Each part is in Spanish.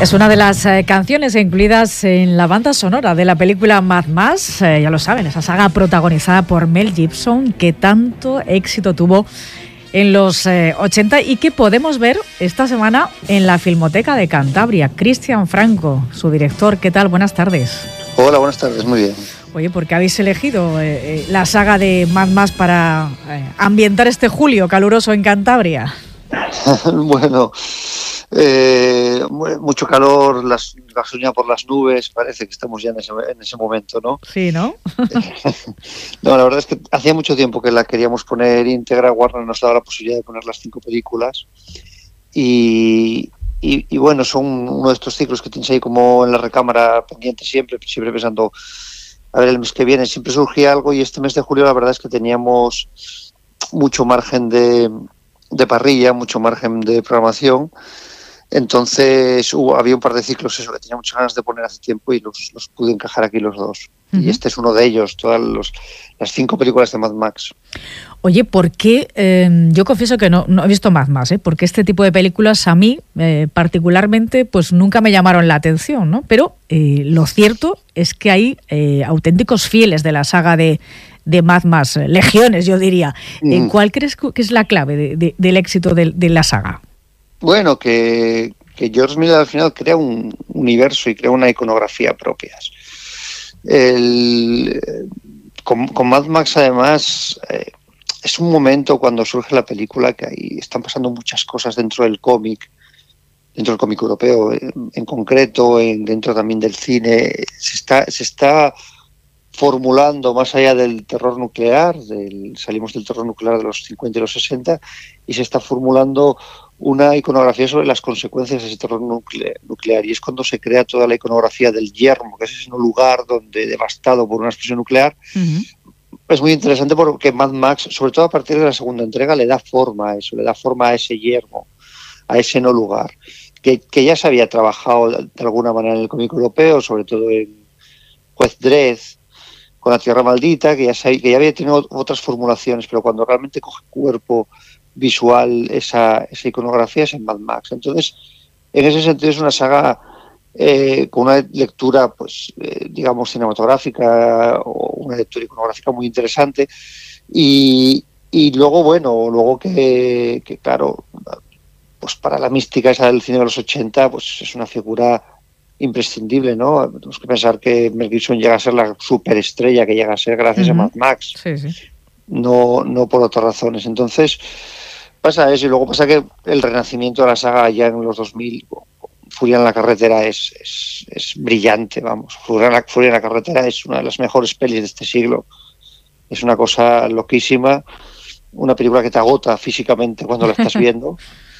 Es una de las canciones incluidas en la banda sonora de la película Mad Max, ya lo saben, esa saga protagonizada por Mel Gibson que tanto éxito tuvo en los 80 y que podemos ver esta semana en la Filmoteca de Cantabria. Cristian Franco, su director, ¿qué tal? Buenas tardes. Hola, buenas tardes, muy bien. Oye, ¿por qué habéis elegido la saga de Mad Max para ambientar este julio caluroso en Cantabria? Bueno, mucho calor, gasolina por las nubes, parece que estamos ya en ese momento, ¿no? Sí, ¿no? No, la verdad es que hacía mucho tiempo que la queríamos poner íntegra. Warner nos daba la posibilidad de poner las 5 películas y bueno, son uno de estos ciclos que tienes ahí como en la recámara pendiente siempre pensando, a ver, el mes que viene siempre surgía algo, y este mes de julio la verdad es que teníamos mucho margen de parrilla, mucho margen de programación. Entonces había un par de ciclos que tenía muchas ganas de poner hace tiempo y los pude encajar aquí los dos. Uh-huh. Y este es uno de ellos, todas las 5 películas de Mad Max. Oye, ¿por qué? Yo confieso que no he visto Mad Max, porque este tipo de películas a mí particularmente pues nunca me llamaron la atención, ¿no? Pero lo cierto es que hay auténticos fieles de la saga de Mad Max, legiones, yo diría. ¿Cuál crees que es la clave del éxito de la saga? Bueno, que George Miller al final crea un universo y crea una iconografía propias. Con Mad Max, además, es un momento cuando surge la película que ahí están pasando muchas cosas dentro del cómic europeo en concreto, dentro también del cine. Se está formulando más allá del terror nuclear, salimos del terror nuclear de los 50 y los 60, y se está formulando una iconografía sobre las consecuencias de ese terror nuclear, y es cuando se crea toda la iconografía del yermo, que es ese lugar donde devastado por una explosión nuclear. Uh-huh. Es muy interesante porque Mad Max, sobre todo a partir de la segunda entrega, le da forma a eso, le da forma a ese yermo, a ese no lugar, que ya se había trabajado de alguna manera en el cómic europeo, sobre todo en Juez Dredd, con La Tierra Maldita, que ya había tenido otras formulaciones, pero cuando realmente coge cuerpo visual esa iconografía es en Mad Max. Entonces, en ese sentido es una saga con una lectura, pues digamos, cinematográfica, o una lectura iconográfica muy interesante, y luego que claro, pues para la mística esa del cine de los 80, pues es una figura imprescindible, ¿no? Tenemos que pensar que Mel Gibson llega a ser la superestrella que llega a ser gracias a Mad Max. Sí, sí. No por otras razones. Entonces pasa eso, y luego pasa que el renacimiento de la saga ya en los 2000, Furia en la carretera es brillante, vamos. Furia en la carretera es una de las mejores pelis de este siglo. Es una cosa loquísima, una película que te agota físicamente cuando la estás viendo.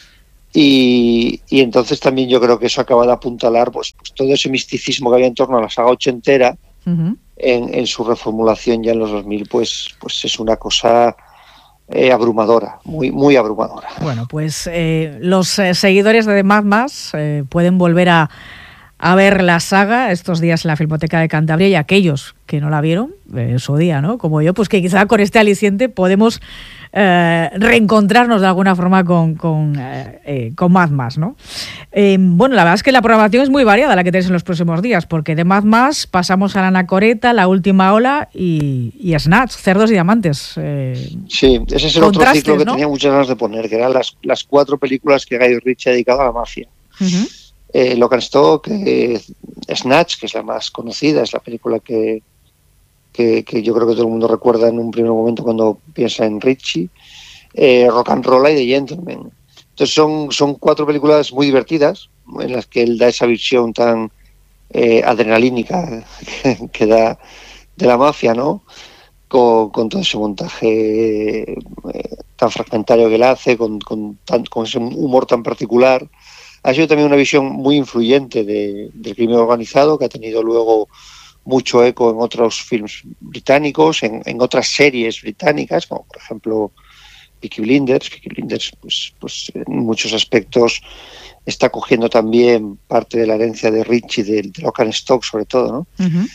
Y entonces también yo creo que eso acaba de apuntalar pues todo ese misticismo que había en torno a la saga ochentera. Uh-huh. En su reformulación ya en los 2000, pues es una cosa abrumadora, muy, muy abrumadora. Bueno, pues los seguidores de Mad Max pueden volver a ver la saga estos días en la Filmoteca de Cantabria, y aquellos que no la vieron en su día, ¿no? Como yo, pues que quizá con este aliciente podemos reencontrarnos de alguna forma con Mad Max, ¿no? Bueno, la verdad es que la programación es muy variada la que tenéis en los próximos días, porque de Mad Max pasamos a La Anacoreta, La Última Ola y Snatch, Cerdos y Diamantes. Sí, ese es el otro ciclo que, ¿no?, tenía muchas ganas de poner, que eran las 4 películas que Guy Ritchie ha dedicado a la mafia. Uh-huh. Lock and Stock, Snatch, que es la más conocida, es la película que yo creo que todo el mundo recuerda en un primer momento cuando piensa en Ritchie, Rock and Roll y The Gentleman. Entonces son 4 películas muy divertidas, en las que él da esa visión tan adrenalínica que da de la mafia, ¿no? Con todo ese montaje tan fragmentario que él hace, con ese humor tan particular. Ha sido también una visión muy influyente del crimen organizado, que ha tenido luego mucho eco en otros films británicos, en otras series británicas, como por ejemplo Peaky Blinders. Peaky Blinders, pues en muchos aspectos está cogiendo también parte de la herencia de Ritchie, de Lock and Stock sobre todo, ¿no? Uh-huh.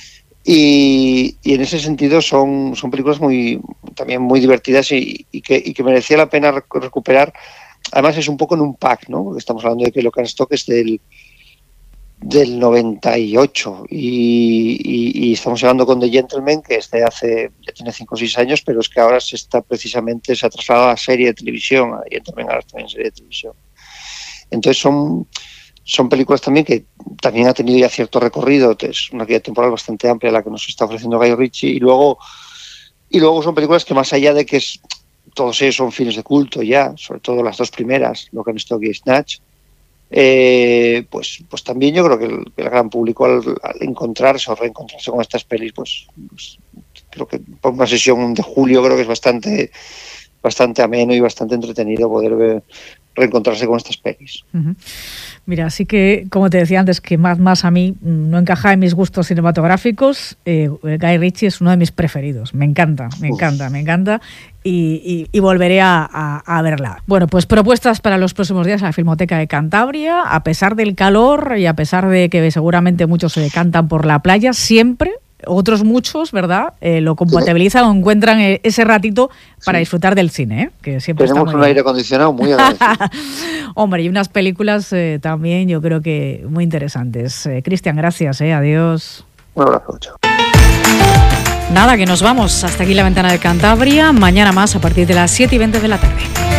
Y en ese sentido son películas también muy divertidas y que merecía la pena recuperar. Además es un poco en un pack, ¿no? Porque estamos hablando de que Lock and Stock es del del 98 y estamos hablando con The Gentleman, que es de hace, ya tiene 5 o 6 años, pero es que ahora se ha trasladado a serie de televisión, a The Gentleman ahora está en serie de televisión. Entonces son películas también que también ha tenido ya cierto recorrido, es una guía temporal bastante amplia la que nos está ofreciendo Guy Ritchie, y luego son películas que, más allá de que todos ellos son filmes de culto ya, sobre todo las 2 primeras, Lock and Stock y Snatch, pues también yo creo que el gran público al encontrarse o reencontrarse con estas pelis, pues creo que por una sesión de julio creo que es bastante ameno y bastante entretenido poder reencontrarse con estas pelis. Uh-huh. Mira, así que, como te decía antes, que más a mí no encaja en mis gustos cinematográficos, Guy Ritchie es uno de mis preferidos. Me encanta y volveré a verla. Bueno, pues propuestas para los próximos días a la Filmoteca de Cantabria. A pesar del calor y a pesar de que seguramente muchos se decantan por la playa, siempre otros muchos, ¿verdad?, lo compatibilizan o encuentran ese ratito para disfrutar del cine, que siempre tenemos un aire acondicionado muy agradecido. Hombre, y unas películas también yo creo que muy interesantes. Cristian, gracias, adiós. Un abrazo, chao. Nada, que nos vamos. Hasta aquí La Ventana de Cantabria. Mañana más a partir de las 7:20 de la tarde.